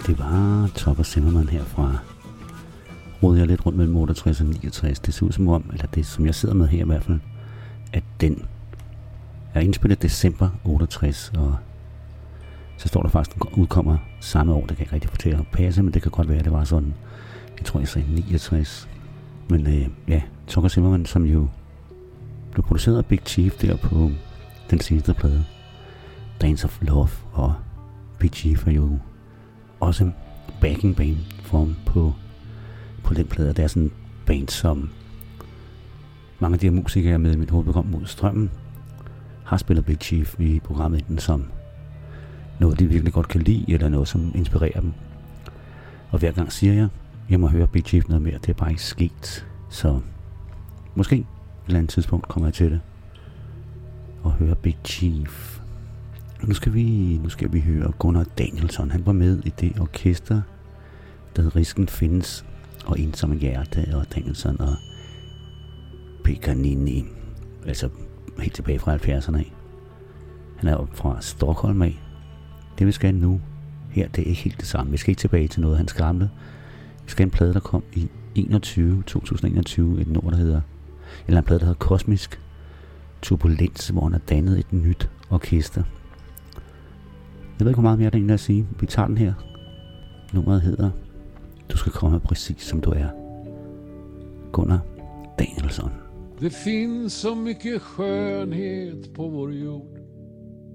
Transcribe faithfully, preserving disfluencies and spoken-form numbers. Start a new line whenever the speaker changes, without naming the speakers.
Det var Tucker Zimmerman herfra. Rodede jeg lidt rundt mellem otteogtres og niogtres. Det ser ud som om, eller det som jeg sidder med her i hvert fald, at den er indspillet december otteogtres, og så står der faktisk, at den udkommer samme år. Det kan jeg ikke rigtig få til at passe, men det kan godt være, at det var sådan, jeg tror jeg sagde niogtres. Men øh, ja, Tucker Zimmerman, som jo blev produceret af Big Chief der på den seneste plade, Dance of Love, og Big Chief er jo også backing band for ham på, på den plade. Det er sådan en band, som mange af de her musikere med i mit hovedprogram Mod Strømmen har spillet Big Chief i programmet, enten som noget, de virkelig godt kan lide, eller noget, som inspirerer dem. Og hver gang siger jeg, jeg må høre Big Chief noget mere. Det er bare ikke sket. Så måske et eller andet tidspunkt kommer jeg til det og høre Big Chief. Nu skal vi, nu skal vi høre Gunnar Danielsson. Han var med i det orkester, der hed Risken Findes, og Ensomme Hjerte, og Danielsson og Paganini. Altså helt tilbage fra halvfjerdserne af. Han er oppe fra Stockholm af. Det vi skal nu her, det er ikke helt det samme. Vi skal ikke tilbage til noget af hans gamle. Vi skal en plade, der kom i enogtyve, to tusind og enogtyve, et nummer, der hedder, eller en plade, der hedder Kosmisk Turbulens, hvor han har dannet et nyt orkester. Jeg ved ikke, hvor meget mere der er egentlig at sige. Vi tager den her. Nummeret hedder Du skal komme præcis som du er. Gunnar Danielsson.
Det finns så mycket skönhet på vår jord.